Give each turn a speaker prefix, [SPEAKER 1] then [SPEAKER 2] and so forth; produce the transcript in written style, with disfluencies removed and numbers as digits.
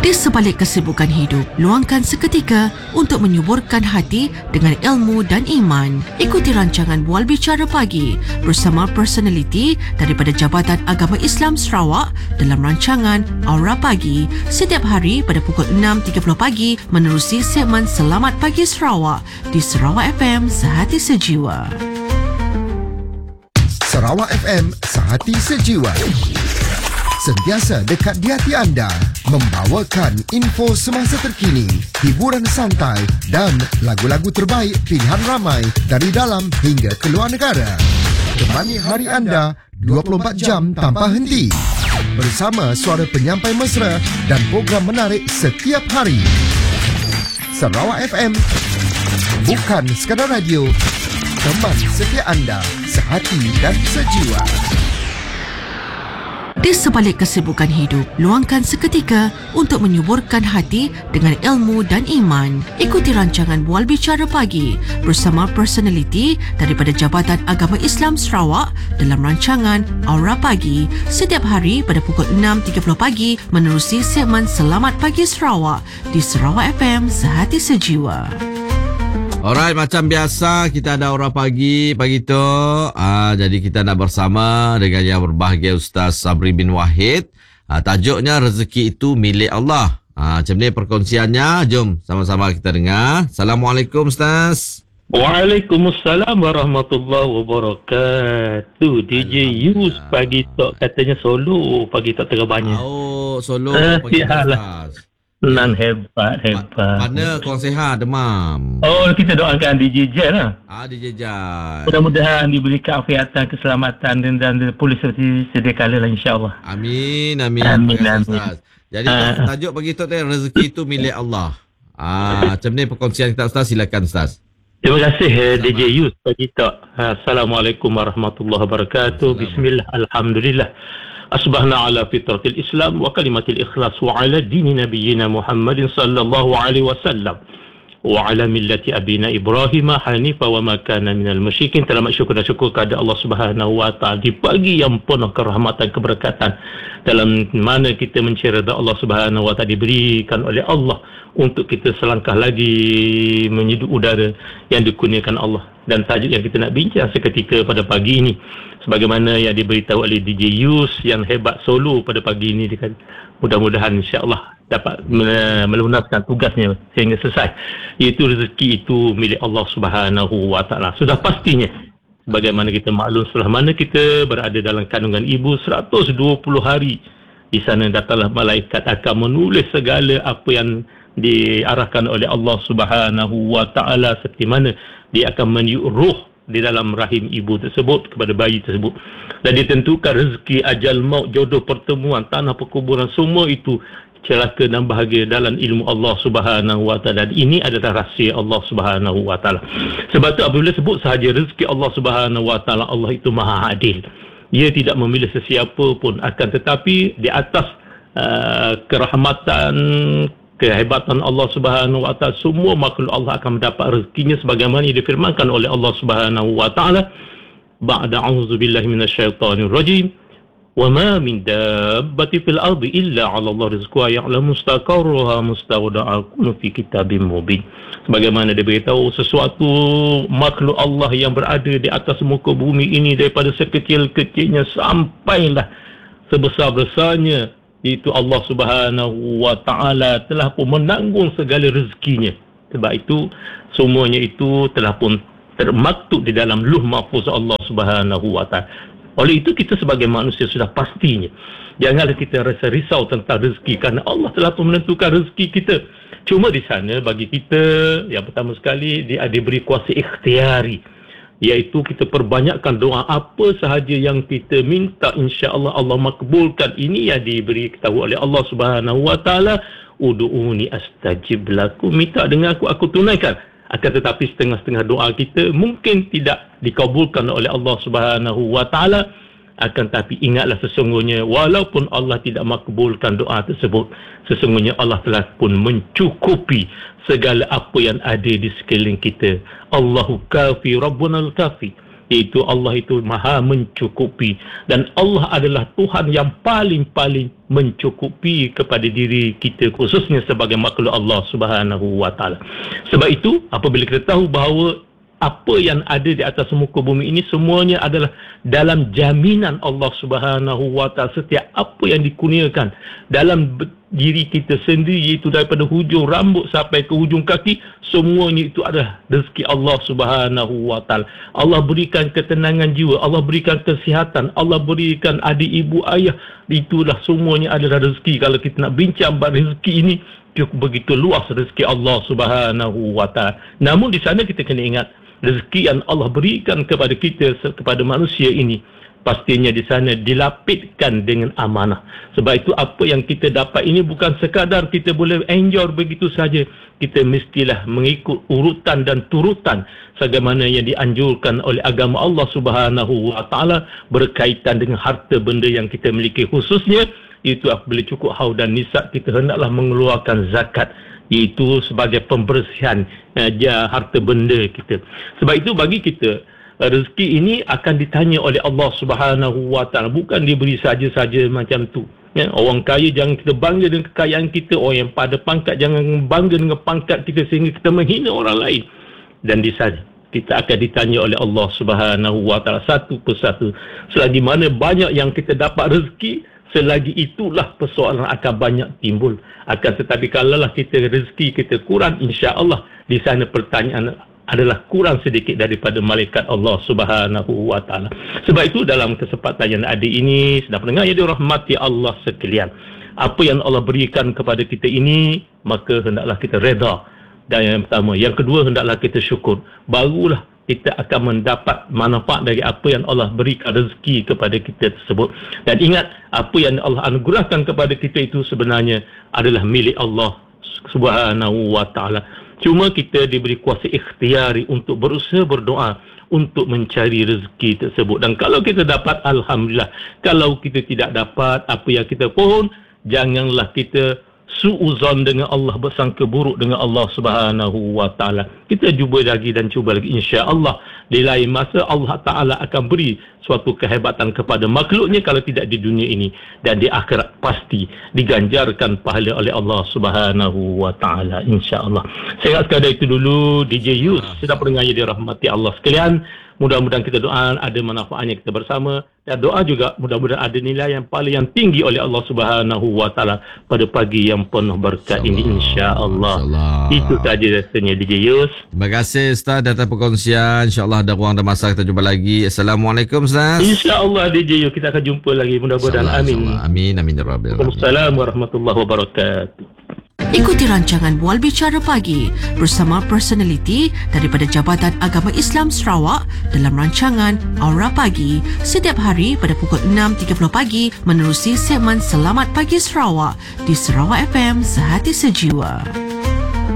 [SPEAKER 1] Di sebalik kesibukan hidup, luangkan seketika untuk menyuburkan hati dengan ilmu dan iman. Ikuti rancangan Bual Bicara Pagi bersama personaliti daripada Jabatan Agama Islam Sarawak dalam rancangan Aura Pagi setiap hari pada pukul 6.30 pagi menerusi segmen Selamat Pagi Sarawak di Sarawak FM Sehati Sejiwa.
[SPEAKER 2] Sarawak FM Sehati Sejiwa. Sentiasa dekat di hati anda, membawakan info semasa terkini, hiburan santai dan lagu-lagu terbaik pilihan ramai dari dalam hingga keluar negara. Temani hari anda 24 jam tanpa henti. Bersama suara penyampai mesra dan program menarik setiap hari. Sarawak FM, bukan sekadar radio, teman setia anda, sehati dan sejiwa.
[SPEAKER 1] Di sebalik kesibukan hidup, luangkan seketika untuk menyuburkan hati dengan ilmu dan iman. Ikuti rancangan Bual Bicara Pagi bersama personaliti daripada Jabatan Agama Islam Sarawak dalam rancangan Aura Pagi setiap hari pada pukul 6.30 pagi menerusi segmen Selamat Pagi Sarawak di Sarawak FM Sehati Sejiwa.
[SPEAKER 3] Alright, macam biasa kita ada Aura Pagi tu. Jadi kita nak bersama dengan yang berbahagia Ustaz Sabri bin Wahid. Tajuknya rezeki itu milik Allah. Macam ni perkongsiannya. Jom sama-sama kita dengar. Assalamualaikum Ustaz.
[SPEAKER 4] Waalaikumsalam warahmatullahi wabarakatuh. DJ Yus pagi tok katanya solo pagi tok tengah banyak.
[SPEAKER 3] Oh, solo pagi Ustaz.
[SPEAKER 4] Nan hebat.
[SPEAKER 3] Mana kurang sihat, demam.
[SPEAKER 4] Oh, kita doakan DJ Jan lah.
[SPEAKER 3] DJ Jan.
[SPEAKER 4] Mudah-mudahan diberi keafiatan, keselamatan dan pulih seperti sedia kala lah insya-Allah.
[SPEAKER 3] Amin.
[SPEAKER 4] Ustaz.
[SPEAKER 3] Jadi tajuk bagi tu rezeki itu milik Allah. Macam ni perkongsian kita Ustaz, silakan Ustaz.
[SPEAKER 4] Terima kasih DJ Yus pagi tok. Assalamualaikum warahmatullahi wabarakatuh. Bismillah, alhamdulillah. Asbahna ala fitratil Islam wa kalimatil ikhlas wa ala dini nabiyyina Muhammadin sallallahu alaihi wasallam wa ala millati abina Ibrahim hanifa wa ma kana minal musyrikin. Terima syukur kepada Allah Subhanahu wa taala di pagi yang penuh kerahmatan keberkatan dalam mana kita mencari redha Allah Subhanahu wa taala diberikan oleh Allah untuk kita selangkah lagi menyejuk udara yang dikurniakan Allah. Dan tajuk yang kita nak bincang seketika pada pagi ini, sebagaimana yang diberitahu oleh DJ Yus yang hebat solo pada pagi ini, mudah-mudahan insya-Allah dapat melunaskan tugasnya sehingga selesai. Iaitu rezeki itu milik Allah Subhanahu wa taala. Sudah pastinya bagaimana kita maklum setelah mana kita berada dalam kandungan ibu 120 hari. Di sana datanglah malaikat akan menulis segala apa yang diarahkan oleh Allah Subhanahu wa taala, seperti mana dia akan meniup roh di dalam rahim ibu tersebut kepada bayi tersebut, dan ditentukan rezeki, ajal, maut, jodoh, pertemuan, tanah perkuburan, semua itu celaka dan bahagia dalam ilmu Allah Subhanahu wa taala. Ini adalah rahsia Allah Subhanahu wa taala. Sebab tu apabila sebut sahaja rezeki Allah Subhanahu wa taala, Allah itu Maha Adil. Ia tidak memilih sesiapa pun, akan tetapi di atas kerahmatan, kehebatan Allah Subhanahu wa taala, semua makhluk Allah akan mendapat rezekinya sebagaimana yang difirmankan oleh Allah Subhanahu wa taala, ba'da a'udzubillahi minasyaitonir rajim, wa ma min dabbatin fil ardi illa 'ala Allah rizquha ya'lamu mustaqarraha mustawda'aha fi kitabim mubin. Sebagaimana diberitahu, sesuatu makhluk Allah yang berada di atas muka bumi ini, daripada sekecil-kecilnya sampailah sebesar-besarnya, itu Allah Subhanahu wa taala telah pun menanggung segala rezekinya. Sebab itu semuanya itu telah pun termaktub di dalam Lauh Mahfuz Allah Subhanahu wa taala. Oleh itu kita sebagai manusia sudah pastinya janganlah kita rasa risau tentang rezeki, kerana Allah telah pun menentukan rezeki kita. Cuma di sana bagi kita yang pertama sekali dia diberi kuasa ikhtiari, iaitu kita perbanyakkan doa apa sahaja yang kita minta, insya-Allah Allah makbulkan. Ini yang diberi tahu oleh Allah Subhanahu wa taala, ud'uni astajib lakum, minta dengan aku tunaikan. Akan tetapi setengah-setengah doa kita mungkin tidak dikabulkan oleh Allah Subhanahu wa taala. Akan tapi ingatlah, sesungguhnya walaupun Allah tidak makbulkan doa tersebut, sesungguhnya Allah telah pun mencukupi segala apa yang ada di sekeliling kita. Allahu kafi, Rabbunal kafi. iaitu Allah itu maha mencukupi, dan Allah adalah Tuhan yang paling-paling mencukupi kepada diri kita, khususnya sebagai makhluk Allah Subhanahu wa taala. Sebab itu apabila kita tahu bahawa apa yang ada di atas muka bumi ini semuanya adalah dalam jaminan Allah Subhanahu wa taala, setiap apa yang dikurniakan dalam diri kita sendiri, iaitu daripada hujung rambut sampai ke hujung kaki, semuanya itu adalah rezeki Allah Subhanahu wa taala. Allah berikan ketenangan jiwa, Allah berikan kesihatan, Allah berikan adik, ibu, ayah, itulah semuanya adalah rezeki. Kalau kita nak bincang bab rezeki ini, begitu luas rezeki Allah Subhanahu wa taala. Namun di sana kita kena ingat, rezeki yang Allah berikan kepada kita, kepada manusia ini, pastinya di sana dilapitkan dengan amanah. Sebab itu apa yang kita dapat ini bukan sekadar kita boleh enjoy begitu saja. Kita mestilah mengikut urutan dan turutan sebagaimana yang dianjurkan oleh agama Allah Subhanahu wa taala berkaitan dengan harta benda yang kita miliki, khususnya itu apabila cukup haul dan nisab, kita hendaklah mengeluarkan zakat, iaitu sebagai pembersihan harta benda kita. Sebab itu bagi kita, rezeki ini akan ditanya oleh Allah Subhanahu wa taala, bukan diberi saja-saja macam tu. Ya, orang kaya jangan kita bangga dengan kekayaan kita, orang yang pada pangkat jangan bangga dengan pangkat kita sehingga kita menghina orang lain. Dan di sana kita akan ditanya oleh Allah Subhanahu wa taala satu persatu. Selagi mana banyak yang kita dapat rezeki, selagi itulah persoalan akan banyak timbul. Akan tetapi kalaulah kita rezeki kita kurang, insya-Allah di sana pertanyaan adalah kurang sedikit daripada malaikat Allah Subhanahu wa taala. Sebab itu dalam kesempatan yang ada ini, sedang pendengar yang dirahmati Allah sekalian, apa yang Allah berikan kepada kita ini, maka hendaklah kita reda. Dan yang pertama, yang kedua, hendaklah kita syukur. Barulah kita akan mendapat manfaat dari apa yang Allah berikan rezeki kepada kita tersebut. Dan ingat, apa yang Allah anugerahkan kepada kita itu sebenarnya adalah milik Allah Subhanahu wa taala. Cuma kita diberi kuasa ikhtiari untuk berusaha berdoa untuk mencari rezeki tersebut. Dan kalau kita dapat, alhamdulillah. Kalau kita tidak dapat apa yang kita pohon, janganlah kita suuzon dengan Allah, bersangka buruk dengan Allah Subhanahu wa taala. Kita cuba lagi dan cuba lagi, insya-Allah di lain masa Allah Taala akan beri suatu kehebatan kepada makhluknya, kalau tidak di dunia ini, dan di akhirat pasti diganjarkan pahala oleh Allah Subhanahu wa taala, insya-Allah. Saya rasa sekadar itu dulu DJ Yus, sedang pendengar yang dirahmati Allah sekalian. Mudah-mudahan kita doa ada manfaatnya kita bersama, dan doa juga mudah-mudahan ada nilai yang paling yang tinggi oleh Allah Subhanahu wa taala pada pagi yang penuh berkat ini, insya-Allah. Itu saja rasanya DJ Yus.
[SPEAKER 3] Terima kasih Ustaz atas perkongsian. Insya-Allah ada ruang dan masa kita jumpa lagi. Assalamualaikum Ustaz.
[SPEAKER 4] Insya-Allah DJ Yus, kita akan jumpa lagi mudah-mudahan. Amin.
[SPEAKER 3] Amin amin ya rabbal alamin.
[SPEAKER 4] Assalamualaikum warahmatullahi wabarakatuh.
[SPEAKER 1] Ikuti rancangan Bual Bicara Pagi bersama personaliti daripada Jabatan Agama Islam Sarawak dalam rancangan Aura Pagi setiap hari pada pukul 6.30 pagi menerusi segmen Selamat Pagi Sarawak di Sarawak FM Sehati Sejiwa.